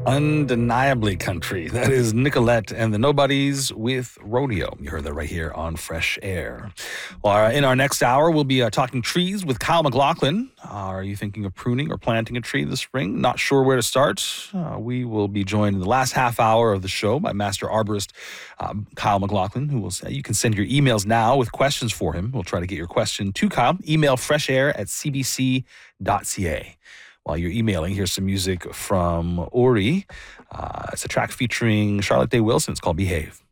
Undeniably country. That is Nicolette and the Nobodies with Rodeo. You heard that right here on Fresh Air. Well, in our next hour, we'll be talking trees with Kyle McLaughlin. Are you thinking of pruning or planting a tree this spring? Not sure where to start? We will be joined in the last half hour of the show by Master Arborist Kyle McLaughlin, who will say you can send your emails now with questions for him. We'll try to get your question to Kyle. Email freshair@cbc.ca. While you're emailing, here's some music from Ori. It's a track featuring Charlotte Day Wilson. It's called Behave.